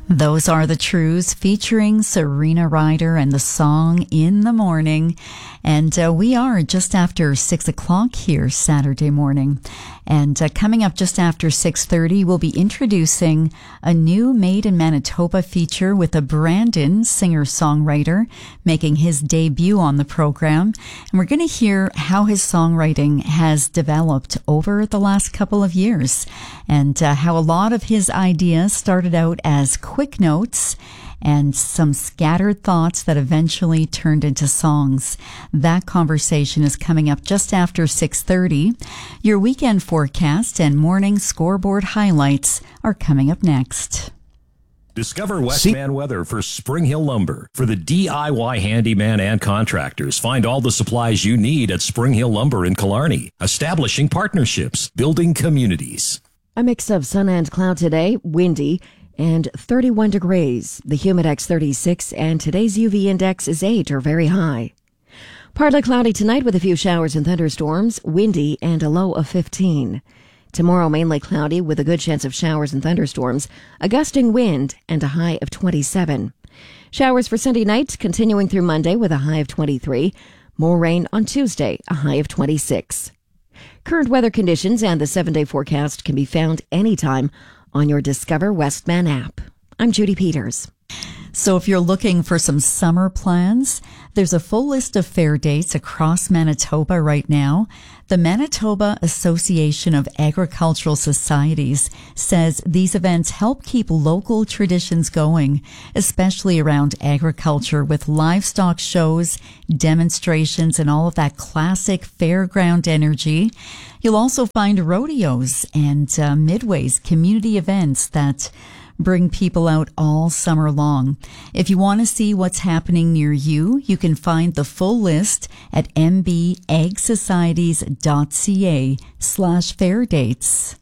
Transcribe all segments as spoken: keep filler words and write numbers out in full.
Those are the Trues featuring Serena Ryder and the song In the Morning. And uh, we are just after six o'clock here Saturday morning. And uh, coming up just after six thirty, we'll be introducing a new Made in Manitoba feature with a Brandon singer-songwriter making his debut on the program. And we're going to hear how his songwriting has developed over the last couple of years and uh, how a lot of his ideas started out as quick notes and some scattered thoughts that eventually turned into songs. That conversation is coming up just after six thirty. Your weekend forecast and morning scoreboard highlights are coming up next. Discover Westman Weather for Spring Hill Lumber. For the D I Y handyman and contractors, find all the supplies you need at Spring Hill Lumber in Killarney. Establishing partnerships, building communities. A mix of sun and cloud today, windy, and thirty-one degrees. The humidex thirty-six, and today's U V index is eight, or very high. Partly cloudy tonight with a few showers and thunderstorms, windy, and a low of fifteen. Tomorrow mainly cloudy with a good chance of showers and thunderstorms, a gusting wind, and a high of twenty-seven. Showers for Sunday night continuing through Monday with a high of twenty-three. More rain on Tuesday, a high of twenty-six. Current weather conditions and the seven-day forecast can be found anytime on your Discover Westman app. I'm Judy Peters. So if you're looking for some summer plans, there's a full list of fair dates across Manitoba right now. The Manitoba Association of Agricultural Societies says these events help keep local traditions going, especially around agriculture, with livestock shows, demonstrations, and all of that classic fairground energy. You'll also find rodeos and uh, midways, community events that bring people out all summer long. If you want to see what's happening near you, you can find the full list at m b ag societies dot c a slash fair dates.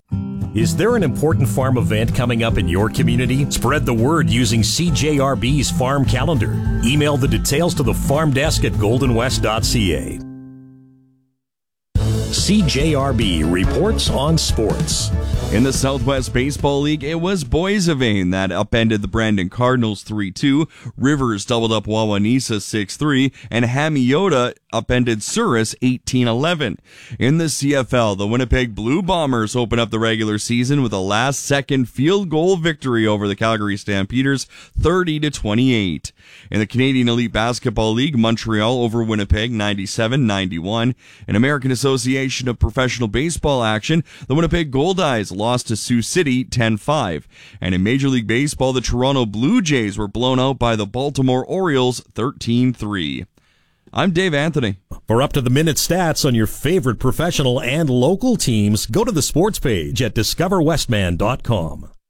Is there an important farm event coming up in your community? Spread the word using C J R B's farm calendar. Email the details to the farm desk at golden west dot c a. C J R B reports on sports. In the Southwest Baseball League, it was Boissevain that upended the Brandon Cardinals three two, Rivers doubled up Wawanesa six three, and Hamiota upended Souris eighteen eleven. In the C F L, the Winnipeg Blue Bombers open up the regular season with a last-second field goal victory over the Calgary Stampeders, thirty to twenty-eight. In the Canadian Elite Basketball League, Montreal over Winnipeg ninety-seven ninety-one. In American Association of Professional Baseball action, the Winnipeg Goldeyes lost to Sioux City ten five. And in Major League Baseball, the Toronto Blue Jays were blown out by the Baltimore Orioles thirteen three. I'm Dave Anthony. For up-to-the-minute stats on your favorite professional and local teams, go to the sports page at discover westman dot com.